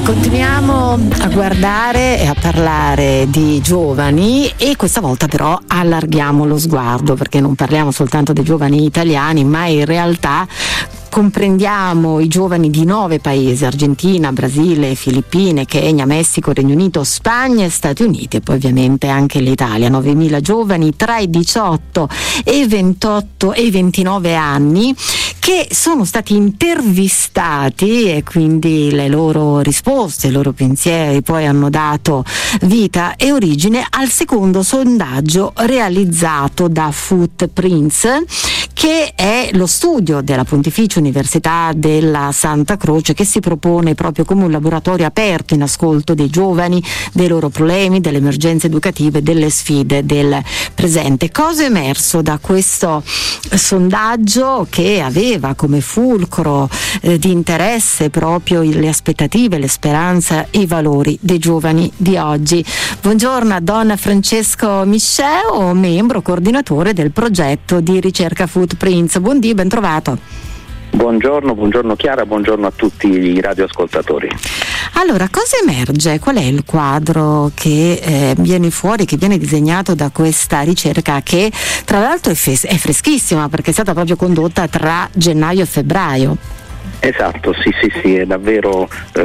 Continuiamo a guardare e a parlare di giovani, e questa volta però allarghiamo lo sguardo, perché non parliamo soltanto dei giovani italiani, ma in realtà comprendiamo i giovani di 9 paesi: Argentina, Brasile, Filippine, Kenya, Messico, Regno Unito, Spagna e Stati Uniti, e poi ovviamente anche l'Italia. 9.000 giovani tra i 18 e i 28 e i 29 anni che sono stati intervistati, e quindi le loro risposte, i loro pensieri poi hanno dato vita e origine al secondo sondaggio realizzato da Footprints, che è lo studio della Pontificia Università della Santa Croce, che si propone proprio come un laboratorio aperto in ascolto dei giovani, dei loro problemi, delle emergenze educative, delle sfide del presente. Cosa è emerso da questo sondaggio, che aveva come fulcro di interesse proprio le aspettative, le speranze e i valori dei giovani di oggi? Buongiorno a Don Francesco Misceo, membro coordinatore del progetto di ricerca Footprints. Buondì, ben trovato. Buongiorno Chiara, buongiorno a tutti i radioascoltatori. Allora, cosa emerge? Qual è il quadro che viene fuori, che viene disegnato da questa ricerca, che tra l'altro è freschissima, perché è stata proprio condotta tra gennaio e febbraio? Esatto, sì, è davvero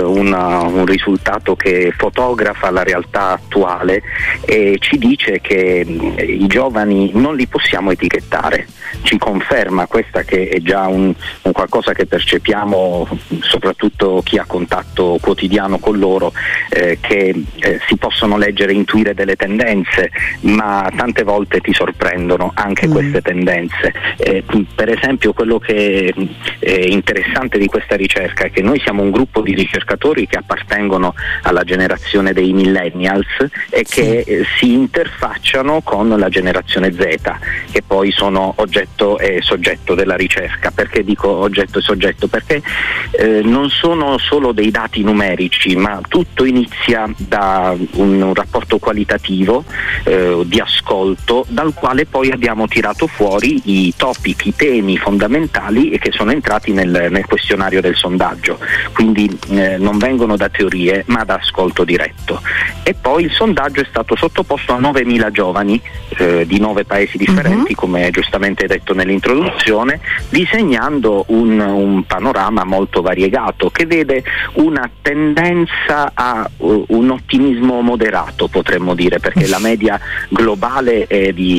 un risultato che fotografa la realtà attuale e ci dice che i giovani non li possiamo etichettare. Ci conferma questa, che è già un qualcosa che percepiamo, soprattutto chi ha contatto quotidiano con loro, che si possono leggere e intuire delle tendenze, ma tante volte ti sorprendono anche queste tendenze. Per esempio, quello che è interessante di questa ricerca è che noi siamo un gruppo di ricercatori che appartengono alla generazione dei millennials e che si interfacciano con la generazione Z, che poi sono oggetto e soggetto della ricerca. Perché dico oggetto e soggetto? Perché non sono solo dei dati numerici, ma tutto inizia da un rapporto qualitativo di ascolto, dal quale poi abbiamo tirato fuori i topic, i temi fondamentali, e che sono entrati nel questionario del sondaggio. Quindi non vengono da teorie, ma da ascolto diretto. E poi il sondaggio è stato sottoposto a 9.000 giovani di 9 paesi differenti, come giustamente detto nell'introduzione, disegnando un panorama molto variegato, che vede una tendenza a un ottimismo moderato, potremmo dire, perché la media globale è di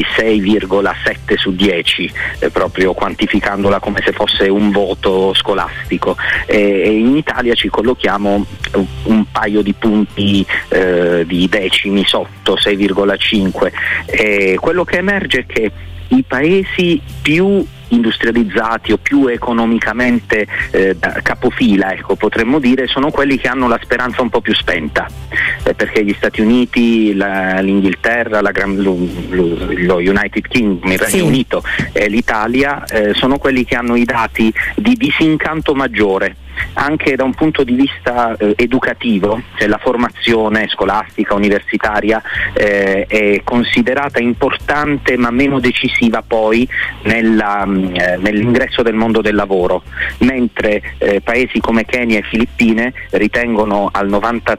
6,7 su 10, proprio quantificandola come se fosse un voto scolastico, e in Italia ci collochiamo un paio di punti di decimi sotto, 6,5. Quello che emerge è che i paesi più industrializzati o più economicamente capofila, potremmo dire, sono quelli che hanno la speranza un po' più spenta, perché gli Stati Uniti, l'Inghilterra, lo United Kingdom, il Regno Unito e l'Italia sono quelli che hanno i dati di disincanto maggiore. Anche da un punto di vista educativo, cioè la formazione scolastica, universitaria, è considerata importante ma meno decisiva poi nell'ingresso del mondo del lavoro, mentre paesi come Kenya e Filippine ritengono al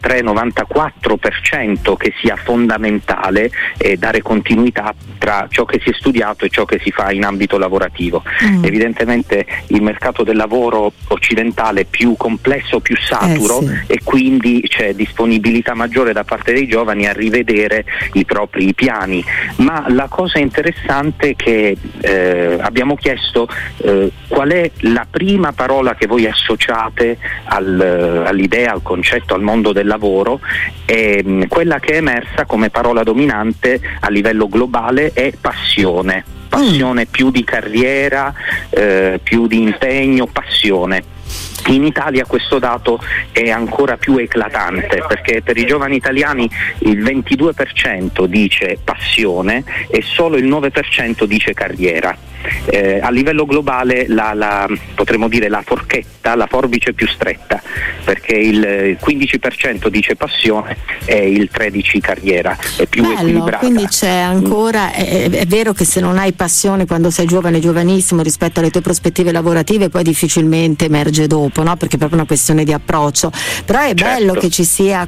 93-94% che sia fondamentale dare continuità tra ciò che si è studiato e ciò che si fa in ambito lavorativo. Evidentemente il mercato del lavoro occidentale più complesso, più saturo, e quindi c'è disponibilità maggiore da parte dei giovani a rivedere i propri piani. Ma la cosa interessante è che abbiamo chiesto qual è la prima parola che voi associate all'idea, al concetto, al mondo del lavoro, e quella che è emersa come parola dominante a livello globale è passione. Passione più di carriera, più di impegno, passione. In Italia questo dato è ancora più eclatante, perché per i giovani italiani il 22% dice passione e solo il 9% dice carriera. a livello globale potremmo dire la forchetta, la forbice più stretta, perché il 15% dice passione e il 13% carriera, è più equilibrata. Quindi c'è ancora, è vero che se non hai passione quando sei giovane, giovanissimo, rispetto alle tue prospettive lavorative, poi difficilmente emerge dopo, no? Perché è proprio una questione di approccio, però è bello che ci sia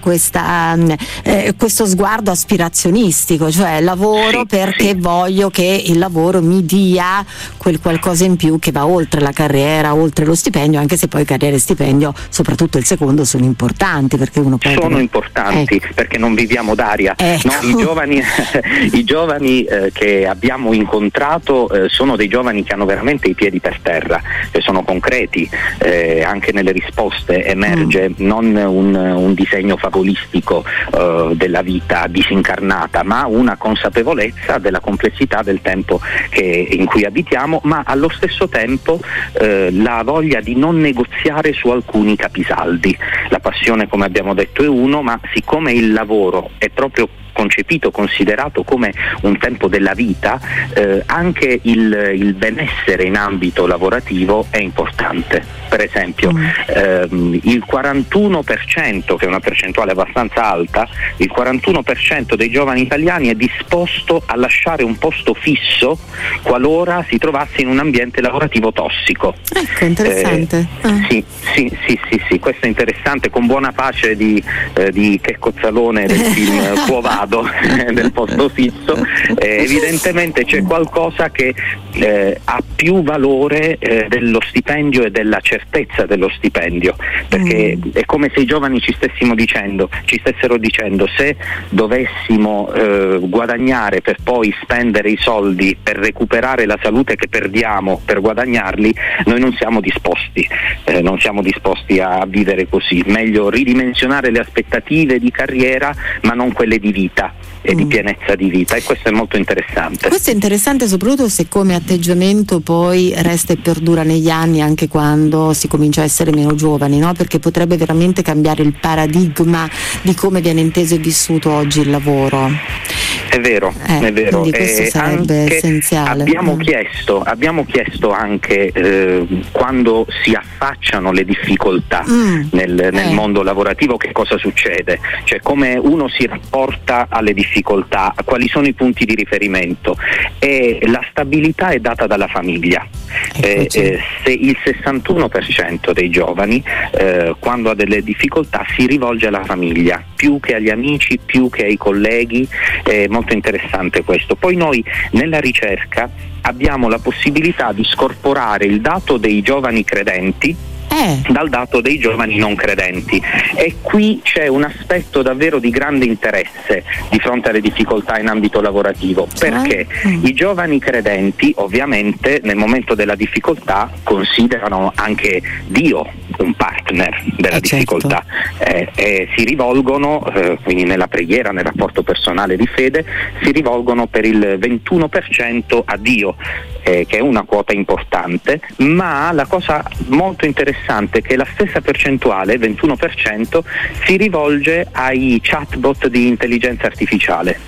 questo sguardo aspirazionistico, cioè lavoro perché voglio che il lavoro mi dia quel qualcosa in più che va oltre la carriera, oltre lo stipendio, anche se poi carriera e stipendio, soprattutto il secondo, sono importanti, perché uno poi importanti, perché non viviamo d'aria. No, i giovani che abbiamo incontrato sono dei giovani che hanno veramente i piedi per terra, che sono concreti, anche nelle risposte emerge non un disegno favolistico della vita disincarnata, ma una consapevolezza della complessità del tempo in cui abitiamo, ma allo stesso tempo la voglia di non negoziare su alcuni capisaldi. La passione, come abbiamo detto, è uno, ma siccome il lavoro è proprio considerato come un tempo della vita, anche il benessere in ambito lavorativo è importante. Per esempio, il 41%, che è una percentuale abbastanza alta, il 41% dei giovani italiani è disposto a lasciare un posto fisso qualora si trovasse in un ambiente lavorativo tossico. Ecco, interessante. Sì, questo è interessante, con buona pace di Checco Zalone del film Quo Vado, del posto fisso. Evidentemente c'è qualcosa che ha più valore dello stipendio e della certezza dello stipendio, perché è come se i giovani ci stessero dicendo: se dovessimo guadagnare per poi spendere i soldi per recuperare la salute che perdiamo per guadagnarli, noi non siamo disposti a vivere così. Meglio ridimensionare le aspettative di carriera, ma non quelle di vita e di pienezza di vita, e questo è molto interessante. Questo è interessante soprattutto se come atteggiamento poi resta e perdura negli anni, anche quando si comincia a essere meno giovani, no? Perché potrebbe veramente cambiare il paradigma di come viene inteso e vissuto oggi il lavoro. È vero. Quindi questo sarebbe essenziale. Abbiamo chiesto anche quando si affacciano le difficoltà nel mondo lavorativo, che cosa succede, cioè come uno si rapporta alle difficoltà, quali sono i punti di riferimento, e la stabilità è data dalla famiglia. Se il 61% dei giovani quando ha delle difficoltà si rivolge alla famiglia più che agli amici, più che ai colleghi, è molto interessante questo. Poi noi nella ricerca abbiamo la possibilità di scorporare il dato dei giovani credenti dal dato dei giovani non credenti, e qui c'è un aspetto davvero di grande interesse di fronte alle difficoltà in ambito lavorativo, perché i giovani credenti ovviamente nel momento della difficoltà considerano anche Dio un partner della difficoltà, e si rivolgono quindi nella preghiera, nel rapporto personale di fede, si rivolgono per il 21% a Dio, che è una quota importante, ma la cosa molto interessante è che la stessa percentuale, 21%, si rivolge ai chatbot di intelligenza artificiale.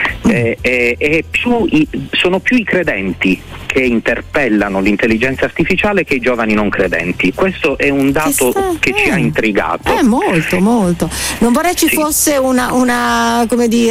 Sono più i credenti che interpellano l'intelligenza artificiale che i giovani non credenti. Questo è un dato che ci ha intrigato. Molto. Non vorrei ci fosse una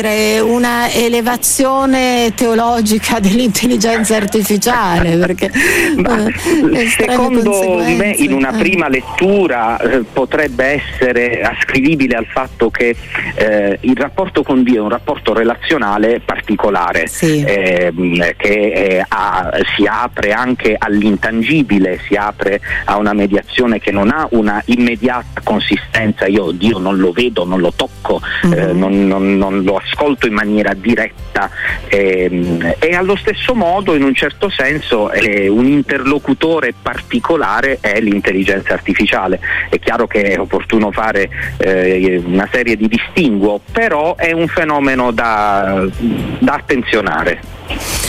elevazione teologica dell'intelligenza artificiale, perché secondo me in una prima lettura potrebbe essere ascrivibile al fatto che il rapporto con Dio è un rapporto relazionale particolare, che si apre anche all'intangibile, si apre a una mediazione che non ha una immediata consistenza. Io Dio non lo vedo, non lo tocco, non lo ascolto in maniera diretta, e allo stesso modo in un certo senso un interlocutore particolare è l'intelligenza artificiale. È chiaro che è opportuno fare una serie di distinguo, però è un fenomeno da attenzionare.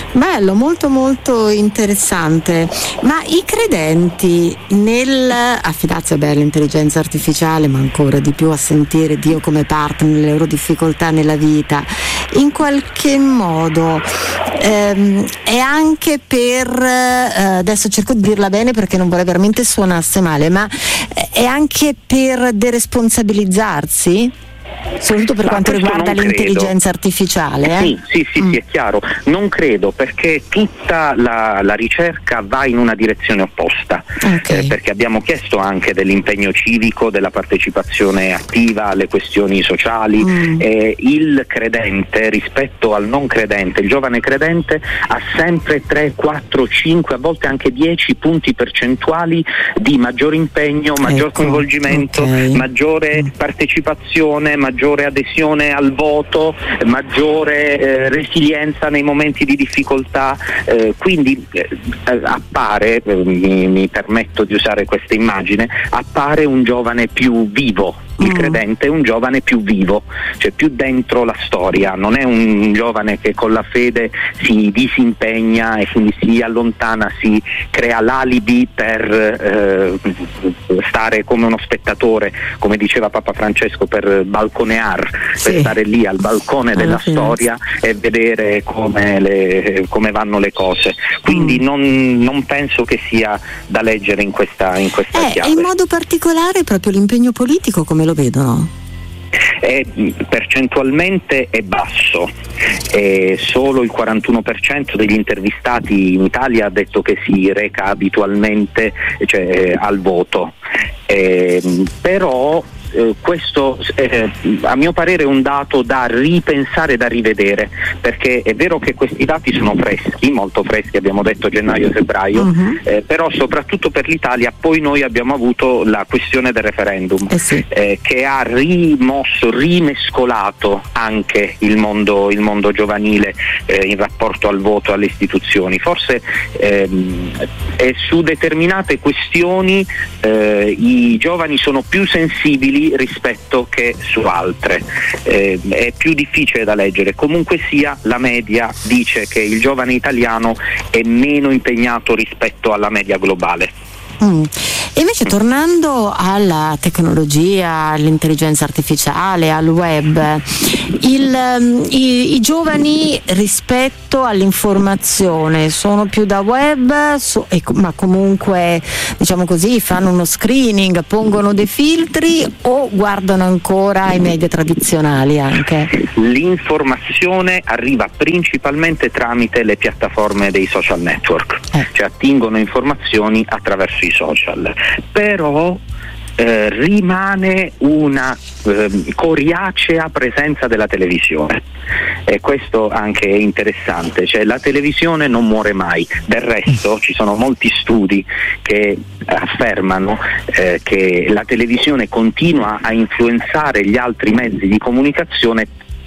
Bello, molto molto interessante. Ma i credenti nel affidarsi all'intelligenza artificiale, ma ancora di più a sentire Dio come partner nelle loro difficoltà nella vita, in qualche modo è anche per, adesso cerco di dirla bene perché non vorrei veramente suonasse male, ma è anche per deresponsabilizzarsi? Soprattutto per quanto riguarda l'intelligenza artificiale? Sì, è chiaro. Non credo, perché tutta la ricerca va in una direzione opposta, perché abbiamo chiesto anche dell'impegno civico, della partecipazione attiva alle questioni sociali. Il credente rispetto al non credente, il giovane credente, ha sempre 3, 4, 5, a volte anche 10 punti percentuali di maggior impegno, maggior coinvolgimento, maggiore partecipazione, maggiore adesione al voto, maggiore resilienza nei momenti di difficoltà, quindi appare, mi permetto di usare questa immagine, appare un giovane più vivo. Il credente è un giovane più vivo, cioè più dentro la storia, non è un giovane che con la fede si disimpegna e quindi si allontana, si crea l'alibi per stare come uno spettatore, come diceva Papa Francesco, per balconear, per stare lì al balcone della storia e vedere come vanno le cose. Quindi non penso che sia da leggere in questa chiave. E in modo particolare proprio l'impegno politico come lo vedono? Percentualmente è basso, solo il 41% degli intervistati in Italia ha detto che si reca abitualmente, al voto, però questo a mio parere è un dato da ripensare, da rivedere, perché è vero che questi dati sono freschi, molto freschi, abbiamo detto gennaio-febbraio, però soprattutto per l'Italia poi noi abbiamo avuto la questione del referendum, che ha rimescolato anche il mondo giovanile in rapporto al voto, alle istituzioni. Forse su determinate questioni i giovani sono più sensibili rispetto che su altre, è più difficile da leggere. Comunque sia, la media dice che il giovane italiano è meno impegnato rispetto alla media globale. E invece tornando alla tecnologia, all'intelligenza artificiale, al web, i giovani rispetto all'informazione sono più da web, ma comunque diciamo così fanno uno screening, pongono dei filtri o guardano ancora i media tradizionali anche? L'informazione arriva principalmente tramite le piattaforme dei social network, cioè attingono informazioni attraverso i social, però rimane una coriacea presenza della televisione, e questo anche è interessante, cioè la televisione non muore mai. Del resto ci sono molti studi che affermano che la televisione continua a influenzare gli altri mezzi di comunicazione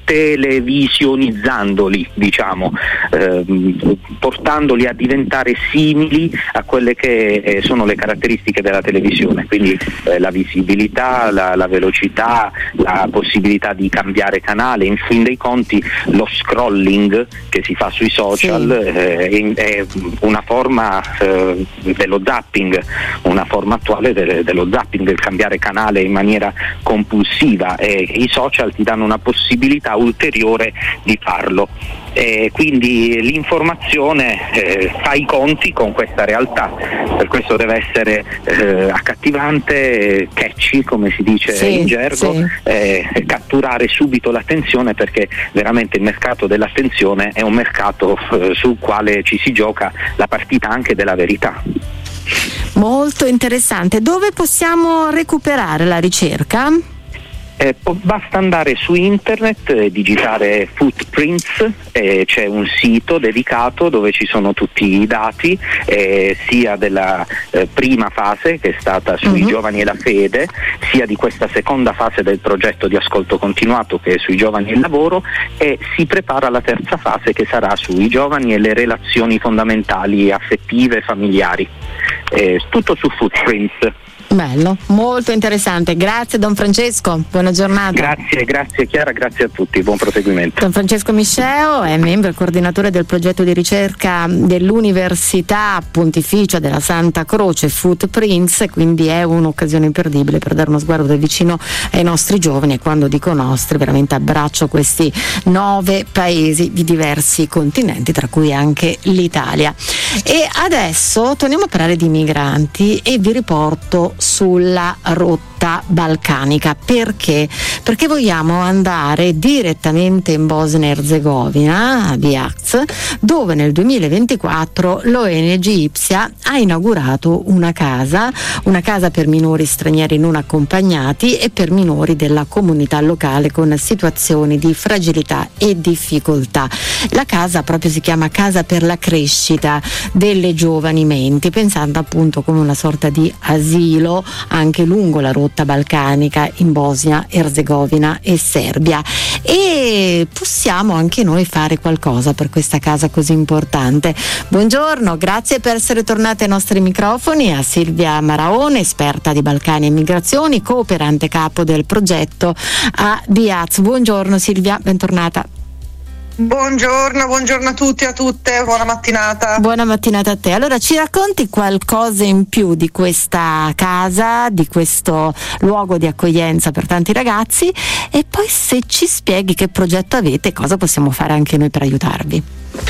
televisionizzandoli, diciamo, portandoli a diventare simili a quelle che sono le caratteristiche della televisione, quindi la visibilità, la velocità, la possibilità di cambiare canale. In fin dei conti lo scrolling che si fa sui social è una forma dello zapping, una forma attuale dello zapping, del cambiare canale in maniera compulsiva, e i social ti danno una possibilità ulteriore di farlo. Quindi l'informazione fa i conti con questa realtà, per questo deve essere accattivante, catchy come si dice in gergo, catturare subito l'attenzione, perché veramente il mercato dell'attenzione è un mercato sul quale ci si gioca la partita anche della verità. Molto interessante. Dove possiamo recuperare la ricerca? Basta andare su internet e digitare Footprints, c'è un sito dedicato dove ci sono tutti i dati, sia della prima fase, che è stata sui giovani e la fede, sia di questa seconda fase del progetto di ascolto continuato, che è sui giovani e il lavoro, e si prepara la terza fase, che sarà sui giovani e le relazioni fondamentali affettive e familiari. Tutto su Footprints. Bello, molto interessante. Grazie Don Francesco, buona giornata. Grazie Chiara, grazie a tutti, buon proseguimento. Don Francesco Misceo è membro e coordinatore del progetto di ricerca dell'Università Pontificia della Santa Croce Footprints, quindi è un'occasione imperdibile per dare uno sguardo da vicino ai nostri giovani, e quando dico nostri veramente abbraccio questi 9 paesi di diversi continenti, tra cui anche l'Italia. E adesso torniamo a parlare di migranti e vi riporto sulla rotta balcanica. Perché? Perché vogliamo andare direttamente in Bosnia-Erzegovina, a Biac, dove nel 2024 l'ONG Ipsia ha inaugurato una casa per minori stranieri non accompagnati e per minori della comunità locale con situazioni di fragilità e difficoltà. La casa proprio si chiama Casa per la crescita delle giovani menti, pensando appunto come una sorta di asilo anche lungo la rotta balcanica in Bosnia, Erzegovina e Serbia. E possiamo anche noi fare qualcosa per questa casa così importante. Buongiorno, grazie per essere tornati ai nostri microfoni a Silvia Maraone, esperta di Balcani e migrazioni, cooperante capo del progetto a Biac. Buongiorno Silvia, bentornata. Buongiorno a tutti e a tutte, buona mattinata. Buona mattinata a te. Allora ci racconti qualcosa in più di questa casa, di questo luogo di accoglienza per tanti ragazzi, e poi se ci spieghi che progetto avete e cosa possiamo fare anche noi per aiutarvi.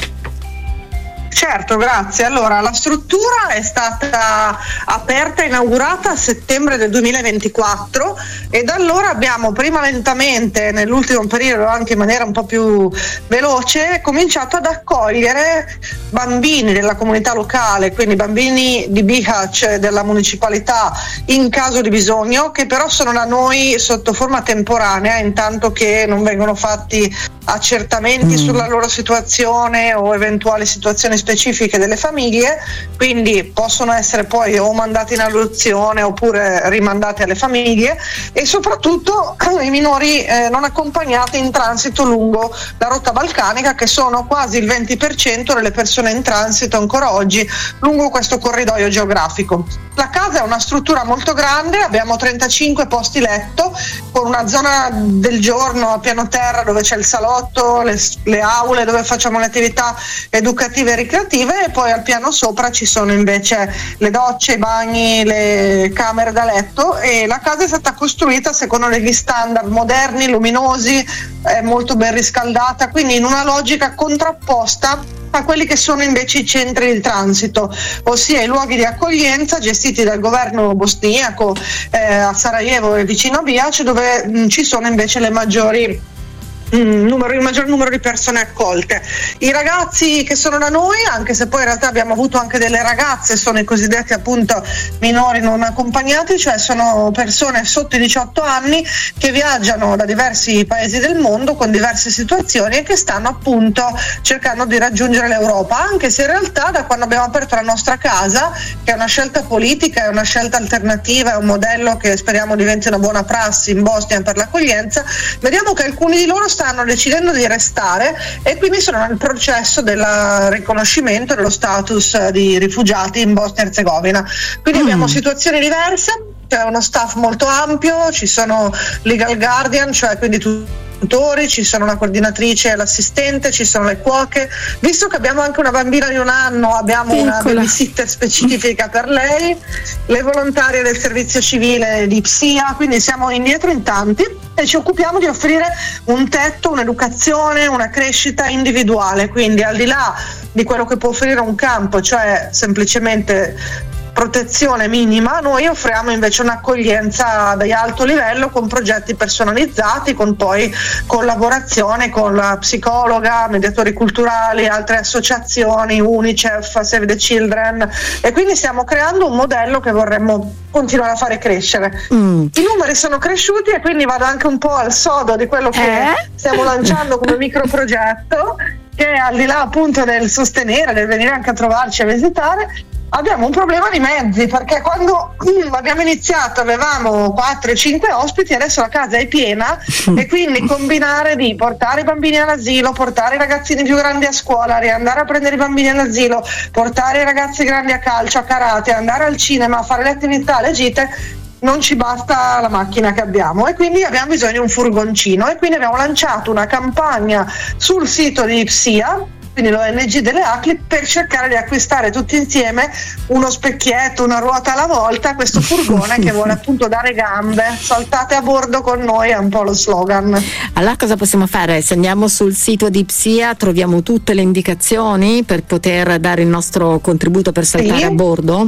Certo, grazie. Allora, la struttura è stata aperta e inaugurata a settembre del 2024 e da allora abbiamo prima lentamente, nell'ultimo periodo anche in maniera un po' più veloce, cominciato ad accogliere bambini della comunità locale, quindi bambini di Bihać della municipalità in caso di bisogno, che però sono da noi sotto forma temporanea intanto che non vengono fatti accertamenti sulla loro situazione o eventuali situazioni specifiche delle famiglie, quindi possono essere poi o mandati in adozione oppure rimandati alle famiglie, e soprattutto i minori non accompagnati in transito lungo la rotta balcanica, che sono quasi il 20% delle persone in transito ancora oggi lungo questo corridoio geografico. La casa è una struttura molto grande, abbiamo 35 posti letto con una zona del giorno a piano terra dove c'è il salotto, le aule dove facciamo le attività educative e ricreative, e poi al piano sopra ci sono invece le docce, i bagni, le camere da letto, e la casa è stata costruita secondo degli standard moderni, luminosi, molto ben riscaldata, quindi in una logica contrapposta a quelli che sono invece i centri di transito, ossia i luoghi di accoglienza gestiti dal governo bosniaco a Sarajevo e vicino a Biac, dove ci sono invece il maggior numero di persone accolte. I ragazzi che sono da noi, anche se poi in realtà abbiamo avuto anche delle ragazze, sono i cosiddetti appunto minori non accompagnati, cioè sono persone sotto i 18 anni che viaggiano da diversi paesi del mondo con diverse situazioni e che stanno appunto cercando di raggiungere l'Europa, anche se in realtà da quando abbiamo aperto la nostra casa, che è una scelta politica, è una scelta alternativa, è un modello che speriamo diventi una buona prassi in Bosnia per l'accoglienza, vediamo che alcuni di loro stanno decidendo di restare e quindi sono nel processo del riconoscimento dello status di rifugiati in Bosnia e Erzegovina. Quindi abbiamo situazioni diverse, c'è uno staff molto ampio, ci sono legal guardian, cioè quindi tutori, ci sono una coordinatrice e l'assistente, ci sono le cuoche. Visto che abbiamo anche una bambina di 1 anno, abbiamo una babysitter specifica per lei, le volontarie del servizio civile di PSIA, quindi siamo indietro in tanti e ci occupiamo di offrire un tetto, un'educazione, una crescita individuale, quindi al di là di quello che può offrire un campo, cioè semplicemente protezione minima, noi offriamo invece un'accoglienza di alto livello con progetti personalizzati, con poi collaborazione con la psicologa, mediatori culturali, altre associazioni, UNICEF, Save the Children, e quindi stiamo creando un modello che vorremmo continuare a fare crescere. I numeri sono cresciuti e quindi vado anche un po' al sodo di quello che stiamo lanciando come microprogetto, che al di là appunto del sostenere, del venire anche a trovarci a visitare, abbiamo un problema di mezzi, perché quando abbiamo iniziato avevamo 4-5 ospiti, adesso la casa è piena e quindi combinare di portare i bambini all'asilo, portare i ragazzini più grandi a scuola, riandare a prendere i bambini all'asilo, portare i ragazzi grandi a calcio, a karate, andare al cinema, fare le attività, le gite, non ci basta la macchina che abbiamo e quindi abbiamo bisogno di un furgoncino e quindi abbiamo lanciato una campagna sul sito di Ipsia, quindi l'ONG delle ACLI, per cercare di acquistare tutti insieme uno specchietto, una ruota alla volta, questo furgone che vuole appunto dare gambe. Saltate a bordo con noi, è un po' lo slogan. Allora cosa possiamo fare? Se andiamo sul sito di Ipsia troviamo tutte le indicazioni per poter dare il nostro contributo per saltare a bordo?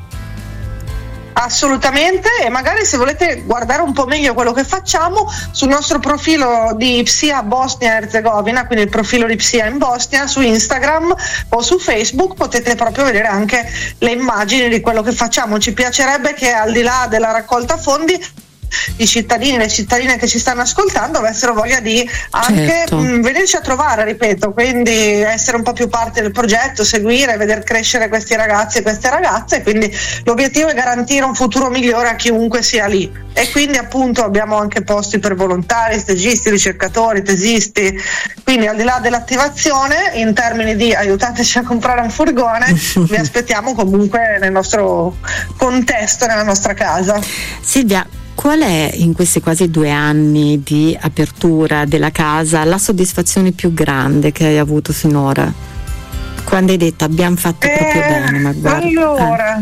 Assolutamente, e magari se volete guardare un po' meglio quello che facciamo sul nostro profilo di Ipsia Bosnia Erzegovina, quindi il profilo di Ipsia in Bosnia, su Instagram o su Facebook potete proprio vedere anche le immagini di quello che facciamo. Ci piacerebbe che al di là della raccolta fondi i cittadini e le cittadine che ci stanno ascoltando avessero voglia di anche venirci a trovare, ripeto, quindi essere un po' più parte del progetto, seguire, vedere crescere questi ragazzi e queste ragazze, quindi l'obiettivo è garantire un futuro migliore a chiunque sia lì e quindi appunto abbiamo anche posti per volontari, stagisti, ricercatori, tesisti, quindi al di là dell'attivazione in termini di aiutateci a comprare un furgone vi aspettiamo comunque nel nostro contesto, nella nostra casa. Silvia, qual è in questi quasi 2 anni di apertura della casa la soddisfazione più grande che hai avuto finora? Quando hai detto abbiamo fatto proprio bene, ma guarda. Allora,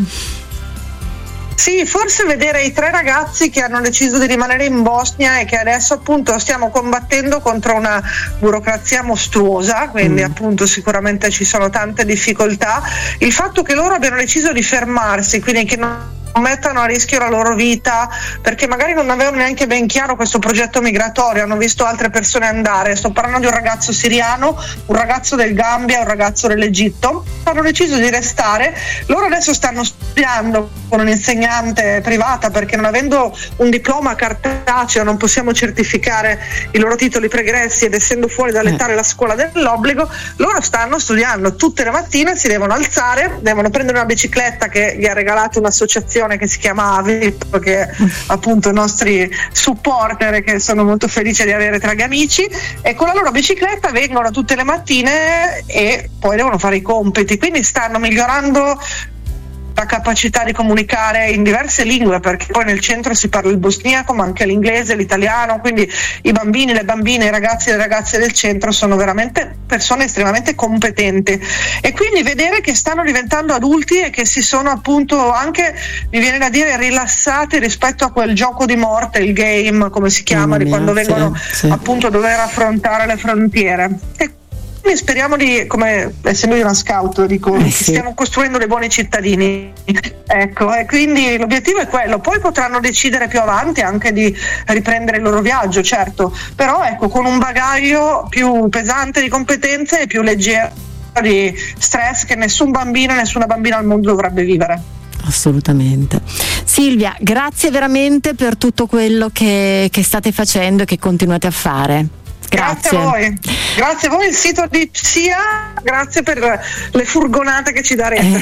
sì, forse vedere i 3 ragazzi che hanno deciso di rimanere in Bosnia e che adesso appunto stiamo combattendo contro una burocrazia mostruosa, quindi appunto sicuramente ci sono tante difficoltà. Il fatto che loro abbiano deciso di fermarsi, quindi che non mettano a rischio la loro vita perché magari non avevano neanche ben chiaro questo progetto migratorio, hanno visto altre persone andare, sto parlando di un ragazzo siriano, un ragazzo del Gambia, un ragazzo dell'Egitto, hanno deciso di restare. Loro adesso stanno studiando con un'insegnante privata perché non avendo un diploma cartaceo non possiamo certificare i loro titoli pregressi ed essendo fuori dall'età della scuola dell'obbligo, loro stanno studiando tutte le mattine, si devono alzare, devono prendere una bicicletta che gli ha regalato un'associazione che si chiama AVIP, che appunto i nostri supporter che sono molto felice di avere tra gli amici, e con la loro bicicletta vengono tutte le mattine e poi devono fare i compiti, quindi stanno migliorando la capacità di comunicare in diverse lingue perché poi nel centro si parla il bosniaco ma anche l'inglese, l'italiano, quindi i bambini, le bambine, i ragazzi e le ragazze del centro sono veramente persone estremamente competenti e quindi vedere che stanno diventando adulti e che si sono appunto anche, mi viene da dire, rilassati rispetto a quel gioco di morte, il game come si chiama, di quando vengono appunto a dover affrontare le frontiere. E speriamo di, come essendo io una scout, dico che stiamo costruendo dei buoni cittadini, ecco, e quindi l'obiettivo è quello. Poi potranno decidere più avanti anche di riprendere il loro viaggio, certo, però ecco, con un bagaglio più pesante di competenze e più leggero di stress che nessun bambino e nessuna bambina al mondo dovrebbe vivere. Assolutamente. Silvia, grazie veramente per tutto quello che state facendo e che continuate a fare. Grazie a voi, il sito di Ipsia, grazie per le furgonate che ci darete.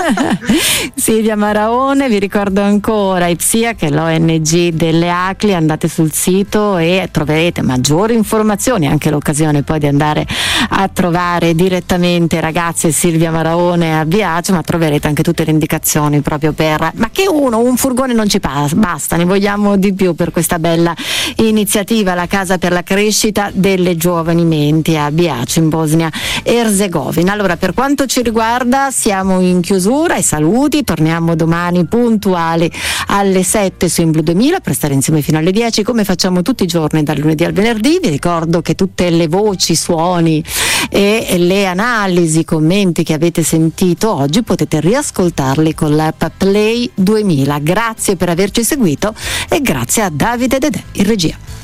Silvia Maraone, vi ricordo ancora Ipsia che è l'ONG delle ACLI, andate sul sito e troverete maggiori informazioni, anche l'occasione poi di andare a trovare direttamente ragazzi e Silvia Maraone a Biagio, ma troverete anche tutte le indicazioni proprio per, ma che un furgone non ci basta, ne vogliamo di più per questa bella iniziativa, la Casa per la Crescita delle Giovani Menti a Biac in Bosnia Erzegovina. Allora, per quanto ci riguarda siamo in chiusura, ai saluti, torniamo domani puntuali alle 7 su In Blu 2000 per stare insieme fino alle 10 come facciamo tutti i giorni dal lunedì al venerdì. Vi ricordo che tutte le voci, suoni e le analisi, i commenti che avete sentito oggi potete riascoltarli con l'app Play 2000. Grazie per averci seguito e grazie a Davide Dedè in regia.